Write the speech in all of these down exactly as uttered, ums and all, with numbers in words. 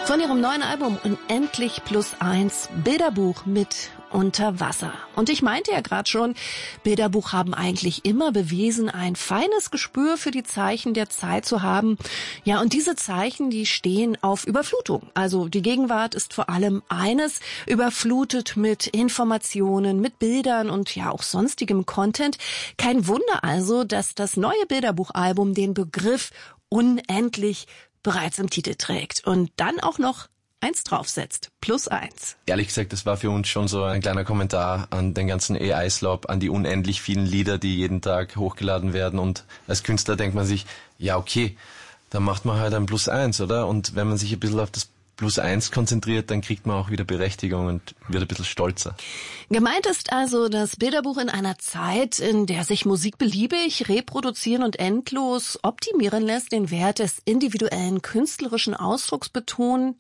Von ihrem neuen Album Unendlich plus eins, Bilderbuch mit Unter Wasser. Und ich meinte ja gerade schon, Bilderbuch haben eigentlich immer bewiesen, ein feines Gespür für die Zeichen der Zeit zu haben. Ja, und diese Zeichen, die stehen auf Überflutung. Also die Gegenwart ist vor allem eines, überflutet mit Informationen, mit Bildern und ja auch sonstigem Content. Kein Wunder also, dass das neue Bilderbuchalbum den Begriff unendlich bereits im Titel trägt und dann auch noch eins draufsetzt, plus eins. Ehrlich gesagt, das war für uns schon so ein kleiner Kommentar an den ganzen A I-Slop, an die unendlich vielen Lieder, die jeden Tag hochgeladen werden, und als Künstler denkt man sich, ja okay, dann macht man halt ein plus eins, oder? Und wenn man sich ein bisschen auf das plus eins konzentriert, dann kriegt man auch wieder Berechtigung und wird ein bisschen stolzer. Gemeint ist also das Bilderbuch in einer Zeit, in der sich Musik beliebig reproduzieren und endlos optimieren lässt, den Wert des individuellen künstlerischen Ausdrucks betonen.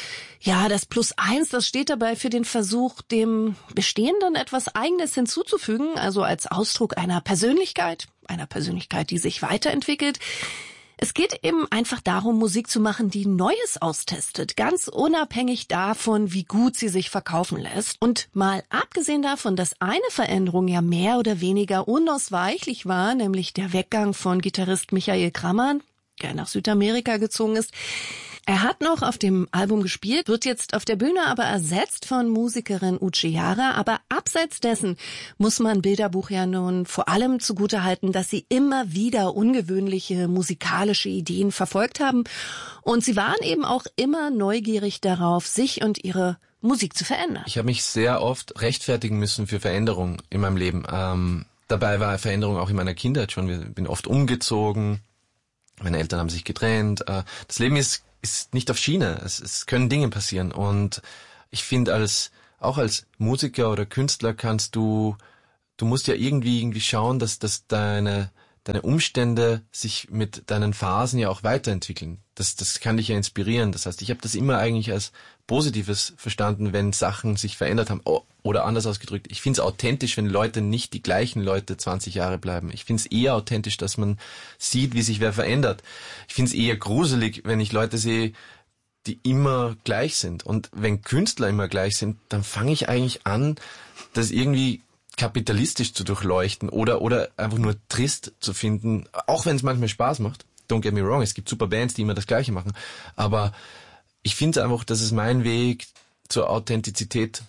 Ja, das Plus eins, das steht dabei für den Versuch, dem Bestehenden etwas Eigenes hinzuzufügen, also als Ausdruck einer Persönlichkeit, einer Persönlichkeit, die sich weiterentwickelt. Es geht eben einfach darum, Musik zu machen, die Neues austestet, ganz unabhängig davon, wie gut sie sich verkaufen lässt. Und mal abgesehen davon, dass eine Veränderung ja mehr oder weniger unausweichlich war, nämlich der Weggang von Gitarrist Michael Krammann, der nach Südamerika gezogen ist. Er hat noch auf dem Album gespielt, wird jetzt auf der Bühne aber ersetzt von Musikerin Uche Jara. Aber abseits dessen muss man Bilderbuch ja nun vor allem zugutehalten, dass sie immer wieder ungewöhnliche musikalische Ideen verfolgt haben. Und sie waren eben auch immer neugierig darauf, sich und ihre Musik zu verändern. Ich habe mich sehr oft rechtfertigen müssen für Veränderung in meinem Leben. Ähm, dabei war Veränderung auch in meiner Kindheit schon. Ich bin oft umgezogen, meine Eltern haben sich getrennt. Äh, das Leben ist ist nicht auf Schiene. Es, es können Dinge passieren. Und ich finde, als auch als Musiker oder Künstler kannst du, du musst ja irgendwie irgendwie schauen, dass, dass deine, deine Umstände sich mit deinen Phasen ja auch weiterentwickeln. Das, das kann dich ja inspirieren. Das heißt, ich habe das immer eigentlich als Positives verstanden, wenn Sachen sich verändert haben. Oh, oder anders ausgedrückt, ich finde es authentisch, wenn Leute nicht die gleichen Leute zwanzig Jahre bleiben. Ich finde es eher authentisch, dass man sieht, wie sich wer verändert. Ich finde es eher gruselig, wenn ich Leute sehe, die immer gleich sind. Und wenn Künstler immer gleich sind, dann fange ich eigentlich an, das irgendwie kapitalistisch zu durchleuchten oder oder einfach nur trist zu finden, auch wenn es manchmal Spaß macht. Don't get me wrong, es gibt super Bands, die immer das Gleiche machen. Aber ich finde einfach, das ist mein Weg zur Authentizität.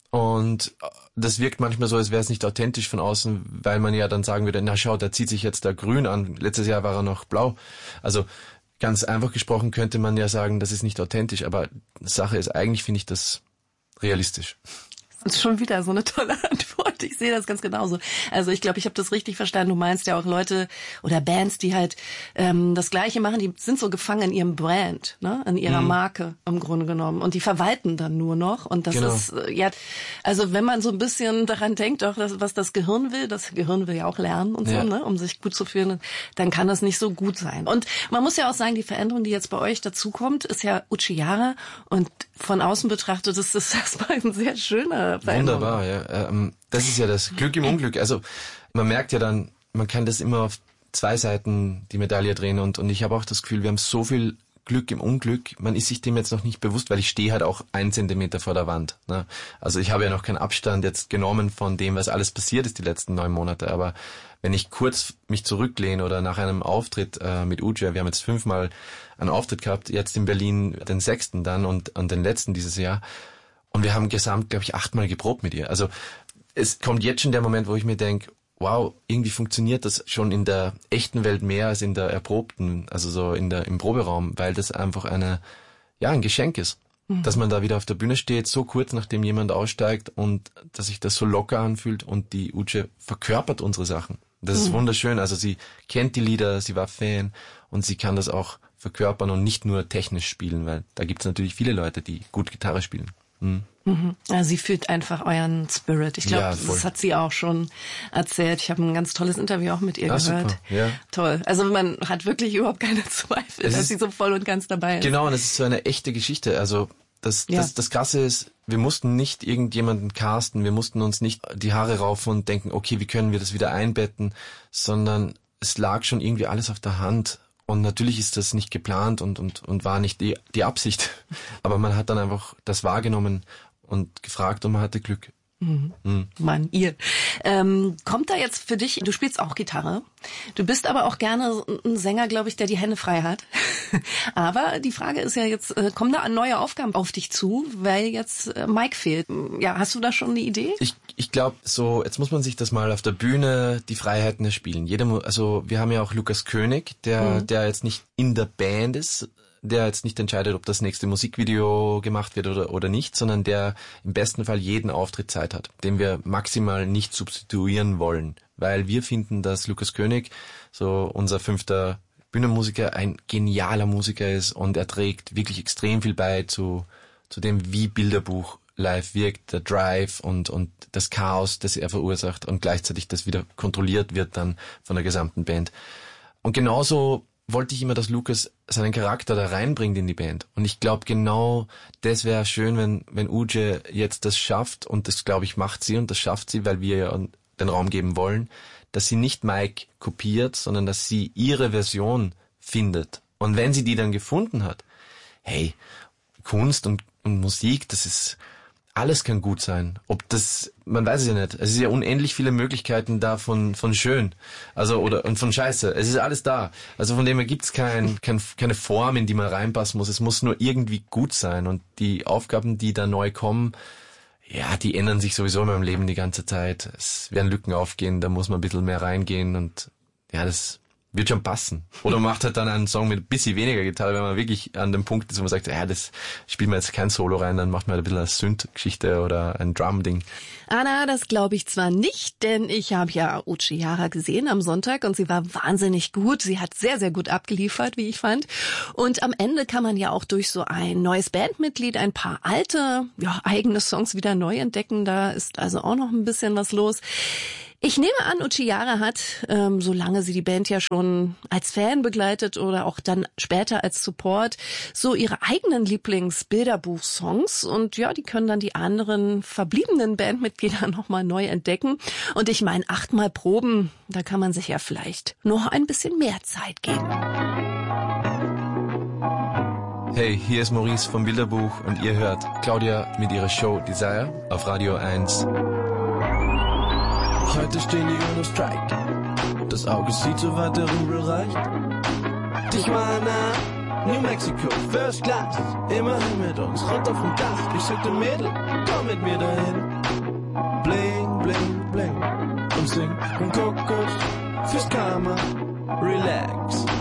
Und das wirkt manchmal so, als wäre es nicht authentisch von außen, weil man ja dann sagen würde, na schau, der zieht sich jetzt da grün an. Letztes Jahr war er noch blau. Also ganz einfach gesprochen könnte man ja sagen, das ist nicht authentisch. Aber Sache ist, eigentlich finde ich das realistisch. Das ist schon wieder so eine tolle Antwort. Ich sehe das ganz genauso. Also ich glaube, ich habe das richtig verstanden. Du meinst ja auch Leute oder Bands, die halt ähm, das Gleiche machen, die sind so gefangen in ihrem Brand, ne, in ihrer mhm. Marke im Grunde genommen. Und die verwalten dann nur noch. Und das genau. ist, äh, ja, also wenn man so ein bisschen daran denkt, auch das, was das Gehirn will, das Gehirn will ja auch lernen und ja. so, ne, um sich gut zu fühlen, dann kann das nicht so gut sein. Und man muss ja auch sagen, die Veränderung, die jetzt bei euch dazukommt, ist ja Uche Jara. Und von außen betrachtet ist das erstmal ein sehr schöner Veränderung. Wunderbar, ja. Ähm, das ist ja das Glück im Unglück. Also man merkt ja dann, man kann das immer auf zwei Seiten die Medaille drehen und, und ich habe auch das Gefühl, wir haben so viel Glück im Unglück. Man ist sich dem jetzt noch nicht bewusst, weil ich stehe halt auch einen Zentimeter vor der Wand. Ne? Also ich habe ja noch keinen Abstand jetzt genommen von dem, was alles passiert ist die letzten neun Monate. Aber wenn ich kurz mich zurücklehne oder nach einem Auftritt äh, mit Uche, wir haben jetzt fünfmal einen Auftritt gehabt, jetzt in Berlin den sechsten dann und, und den letzten dieses Jahr. Und wir haben gesamt, glaube ich, achtmal geprobt mit ihr. Also es kommt jetzt schon der Moment, wo ich mir denke, wow, irgendwie funktioniert das schon in der echten Welt mehr als in der erprobten, also so in der im Proberaum, weil das einfach eine, ja, ein Geschenk ist. Mhm. Dass man da wieder auf der Bühne steht, so kurz nachdem jemand aussteigt und dass sich das so locker anfühlt und die Uche verkörpert unsere Sachen. Das ist mhm. wunderschön. Also sie kennt die Lieder, sie war Fan und sie kann das auch verkörpern und nicht nur technisch spielen, weil da gibt es natürlich viele Leute, die gut Gitarre spielen. Mhm. Mhm. Also sie fühlt einfach euren Spirit. Ich glaube, ja, das hat sie auch schon erzählt. Ich habe ein ganz tolles Interview auch mit ihr ah, gehört. Ja. Toll. Also man hat wirklich überhaupt keine Zweifel, es dass sie so voll und ganz dabei ist. Genau, und es ist so eine echte Geschichte. Also das, ja. das, das Krasse ist, wir mussten nicht irgendjemanden casten, wir mussten uns nicht die Haare raufen und denken, okay, wie können wir das wieder einbetten, sondern es lag schon irgendwie alles auf der Hand. Und natürlich ist das nicht geplant und, und, und war nicht die, die Absicht. Aber man hat dann einfach das wahrgenommen und gefragt und man hatte Glück. Mhm. Mhm. Mann, ihr. Ähm, kommt da jetzt für dich, du spielst auch Gitarre, du bist aber auch gerne ein Sänger, glaube ich, der die Hände frei hat. Aber die Frage ist ja jetzt, äh, kommen da neue Aufgaben auf dich zu, weil jetzt äh, Mike fehlt? Ja, hast du da schon eine Idee? Ich, ich glaube, so, jetzt muss man sich das mal auf der Bühne die Freiheiten erspielen. Jeder, also wir haben ja auch Lukas König, der, mhm. der jetzt nicht in der Band ist, der jetzt nicht entscheidet, ob das nächste Musikvideo gemacht wird oder, oder nicht, sondern der im besten Fall jeden Auftritt Zeit hat, den wir maximal nicht substituieren wollen, weil wir finden, dass Lukas König, so unser fünfter Bühnenmusiker, ein genialer Musiker ist und er trägt wirklich extrem viel bei zu, zu dem, wie Bilderbuch live wirkt, der Drive und, und das Chaos, das er verursacht und gleichzeitig das wieder kontrolliert wird dann von der gesamten Band. Und genauso wollte ich immer, dass Lukas seinen Charakter da reinbringt in die Band. Und ich glaube, genau das wäre schön, wenn wenn Uje jetzt das schafft, und das, glaube ich, macht sie und das schafft sie, weil wir ja den Raum geben wollen, dass sie nicht Mike kopiert, sondern dass sie ihre Version findet. Und wenn sie die dann gefunden hat, hey, Kunst und, und Musik, das ist, alles kann gut sein. Ob das, man weiß es ja nicht. Es ist ja unendlich viele Möglichkeiten da von, von schön. Also, oder, und von Scheiße. Es ist alles da. Also von dem her gibt's kein, kein, keine Form, in die man reinpassen muss. Es muss nur irgendwie gut sein. Und die Aufgaben, die da neu kommen, ja, die ändern sich sowieso in meinem Leben die ganze Zeit. Es werden Lücken aufgehen, da muss man ein bisschen mehr reingehen und, ja, das wird schon passen. Oder man macht halt dann einen Song mit ein bisschen weniger Gitarre, wenn man wirklich an dem Punkt ist, wo man sagt, ja, das spielt man jetzt kein Solo rein, dann macht man halt ein bisschen eine Synth-Geschichte oder ein Drum-Ding. Anna, das glaube ich zwar nicht, denn ich habe ja Uchiara gesehen am Sonntag und sie war wahnsinnig gut. Sie hat sehr, sehr gut abgeliefert, wie ich fand. Und am Ende kann man ja auch durch so ein neues Bandmitglied ein paar alte, ja, eigene Songs wieder neu entdecken. Da ist also auch noch ein bisschen was los. Ich nehme an, Uchiara hat, ähm, solange sie die Band ja schon als Fan begleitet oder auch dann später als Support, so ihre eigenen Lieblingsbilderbuch-Songs und ja, die können dann die anderen verbliebenen Bandmitglieder nochmal neu entdecken. Und ich meine, achtmal Proben, da kann man sich ja vielleicht noch ein bisschen mehr Zeit geben. Hey, hier ist Maurice vom Bilderbuch und ihr hört Claudia mit ihrer Show Desire auf Radio eins. Heute stehen die Uhren auf Strike. Das Auge sieht, so weit der Rubel reicht. Tijuana, New Mexico, First Class. Immerhin mit uns, runter vom Gas. Ich sag dem Mädel, komm mit mir dahin. Bling, bling, bling. Und sing und Kokos fürs Karma. Relax.